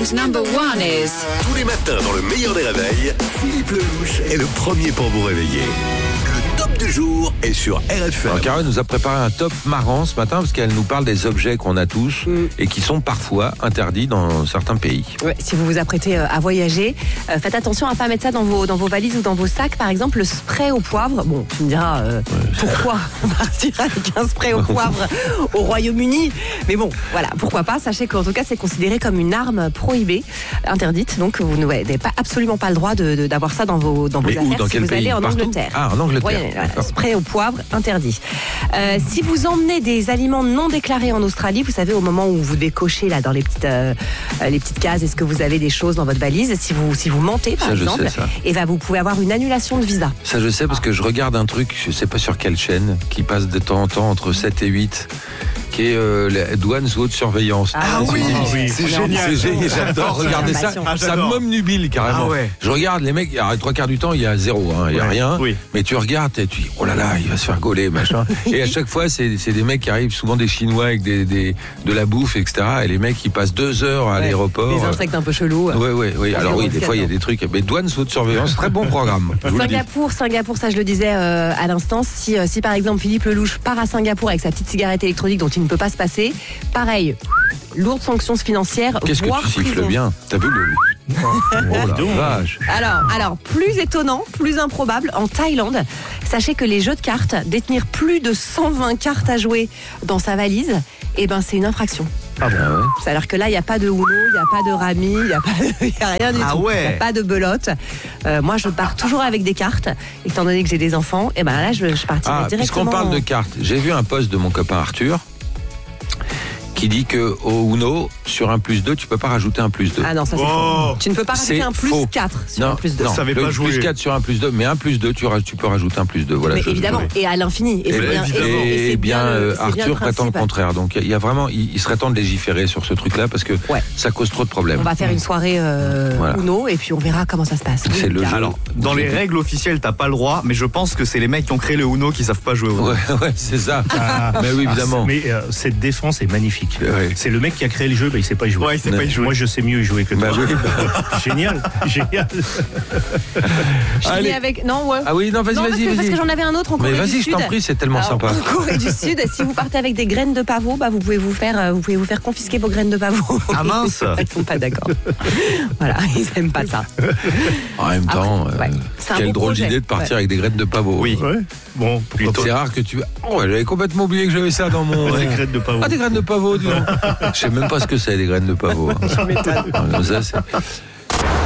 And number 1 is... Tous les matins dans le meilleur des réveils, Philippe Lelouch est le premier pour vous réveiller. Le top du jour est sur RFM. Alors, Carole nous a préparé un top marrant ce matin parce qu'elle nous parle des objets qu'on a tous et qui sont parfois interdits dans certains pays. Ouais, si vous vous apprêtez à voyager, faites attention à ne pas mettre ça dans vos valises ou dans vos sacs. Par exemple, le spray au poivre. Bon, tu me diras pourquoi on partira avec un spray au poivre au Royaume-Uni. Mais bon, voilà, pourquoi pas. Sachez qu'en tout cas, c'est considéré comme une arme prohibée, interdite. Donc, vous n'avez absolument pas le droit d'avoir ça dans vos affaires dans si quel vous pays? allez en Partout? Angleterre. Ah, en Angleterre. Ouais, voilà, spray au poivre, interdit. Si vous emmenez des aliments non déclarés en Australie, vous savez, au moment où vous décochez là, dans les petites cases, est-ce que vous avez des choses dans votre valise? Si vous mentez, par exemple, et ben, vous pouvez avoir une annulation de visa. Ça, je sais parce que je regarde un truc, je sais pas sur quelle chaîne, qui passe de temps en temps entre 7 et 8, qui est la douane sous haute surveillance. C'est génial. J'adore regarder ça. Ça m'obnubile carrément. Ah ouais. Je regarde les mecs, les trois quarts du temps, il y a zéro, il y a rien. Oui. Mais tu regardes et tu dis, oh là là, il va se faire gauler, machin. Et à chaque fois, c'est des mecs qui arrivent, souvent des Chinois avec de la bouffe, etc. Et les mecs, ils passent 2 heures à l'aéroport. Des insectes un peu chelous. Oui. Alors oui, des fois, il y a des trucs. Mais douane sous haute surveillance, très bon programme. Singapour, ça je le disais à l'instant. Si par exemple Philippe Lelouch part à Singapour avec sa petite cigarette électronique dont il ne peut pas se passer, pareil, lourde sanction financière. Qu'est-ce que tu siffles bien? T'as vu le... Oh la vache. Alors, plus étonnant, plus improbable, en Thaïlande, sachez que les jeux de cartes, détenir plus de 120 cartes à jouer dans sa valise, c'est une infraction. Ah bon, ouais. C'est-à-dire que là, il n'y a pas de Uno, il n'y a pas de Rami, il n'y a rien du tout. Il n'y a pas de belote. Moi, je pars toujours avec des cartes, étant donné que j'ai des enfants. Et là, je partirai directement. Puisqu'on parle de cartes, j'ai vu un post de mon copain Arthur qui dit que au Uno, sur un plus 2, tu peux pas rajouter un plus 2. Ah non, ça c'est faux. Tu ne peux pas rajouter un plus faux. 4 sur un plus 2. Non, savais pas jouer. Plus 4 sur un plus 2, mais un plus 2, tu peux rajouter un plus 2. Voilà, mais évidemment, et à l'infini. Et bien, Arthur prétend le contraire. Donc il y a vraiment, il serait temps de légiférer sur ce truc-là parce que ça cause trop de problèmes. On va faire une soirée Uno et puis on verra comment ça se passe. C'est le jeu. Alors, dans les règles officielles, t'as pas le droit, mais je pense que c'est les mecs qui ont créé le Uno qui savent pas jouer au Uno. Ouais, c'est ça. Mais oui, évidemment. Mais cette défense est magnifique. Ouais. C'est le mec qui a créé le jeu, il sait pas y jouer. Ouais, il sait pas y jouer. Moi, je sais mieux y jouer que toi. Génial. Allez. Avec... Non, ouais. Ah oui, non, vas-y. Parce que j'en avais un autre en Corée du Sud. Mais vas-y, je t'en prie, c'est tellement sympa. En Corée du Sud, si vous partez avec des graines de pavot, vous pouvez vous faire confisquer vos graines de pavot. Ah mince. Ils sont pas d'accord. Voilà, ils aiment pas ça. En même temps, quelle drôle d'idée de partir avec des graines de pavot. Oui. Ouais. Bon, plutôt. C'est rare que tu... j'avais complètement oublié que j'avais ça dans mon... Des graines de pavot. Ah, des graines de pavot, dis donc. Je sais même pas ce que c'est, des graines de pavot. Je m'étonne. Ça, c'est...